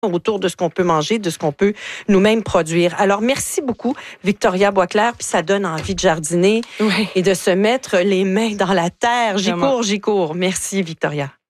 autour de ce qu'on peut manger, de ce qu'on peut nous-mêmes produire. Alors, merci beaucoup, Victoria Boisclair, puis ça donne envie de jardiner et de se mettre les mains dans la terre. J'y cours. Merci, Victoria.